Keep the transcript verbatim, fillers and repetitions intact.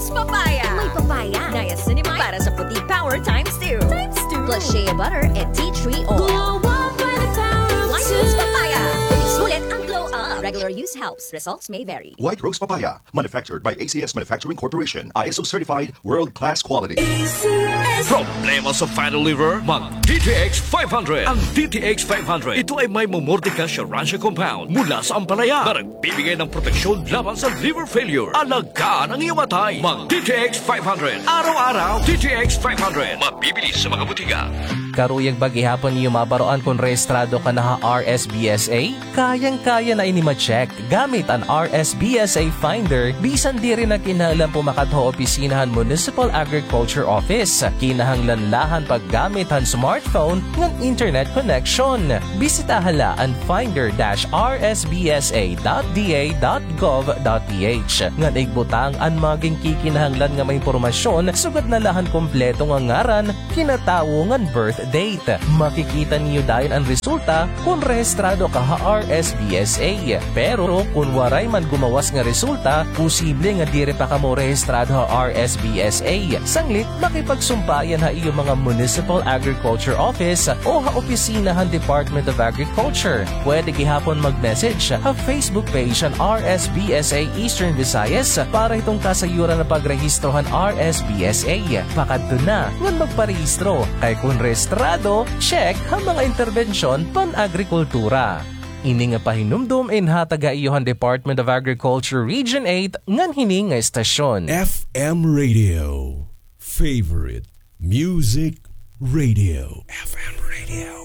Rose Papaya. May papaya. Niacinamide para sa puti power times two. Times two. Plus shea butter and tea tree oil. Glow up by the power of White two. Rose Papaya. Sulit ang glow up. Regular use helps. Results may vary. White Rose Papaya, manufactured by A C S Manufacturing Corporation, I S O certified, world-class quality. A C S. Problema sa fatty liver? Mag-D T X five hundred. Ang D T X five hundred, ito ay may Momordica Sharansha compound mula sa ampalaya na nagbibigay ng proteksyon laban sa liver failure. Alagaan ang iyong matay. Mag-D T X five hundred. Araw-araw, D T X five hundred. Mabibili sa mga butika. Karuyag bagihapon niyo mabaroan kung rehistrado ka na R S B S A? Kayang-kaya na ini ma-check gamit ang R S B S A Finder. Bisan di rin na kinahanglan pumakadto opisinahan Municipal Agriculture Office. Kinahanglan lahan paggamit ang smartphone ng internet connection. Bisita hala ang finder dash r s b s a dot d a dot gov dot p h. Nga igbutang ang maging kikinahanglan nga may impormasyon sugad na lahan kompleto nga ngaran, kinatawo ngan birth date. Makikita niyo dayon ang resulta kung rehistrado ka ha R S B S A. Pero kung waray man gumawas nga resulta, posible nga dire pa ka mo rehistrado ha R S B S A. Sanglit makipagsumpayan ha iyo mga Municipal Agriculture Office o ha opisina han Department of Agriculture. Pwede gihapon mag-message ha Facebook page ang R S B S A Eastern Visayas para itong kasayuran na pagrehistro han R S B S A. Pakadto na ngan magparehistro kay kung rehistrado, check ha mga interbensyon pan-agrikultura. Ini nga pahinumdum in hataga iyohan Department of Agriculture Region eight ngan hini nga estasyon. F M Radio. Favorite Music Radio. F M Radio.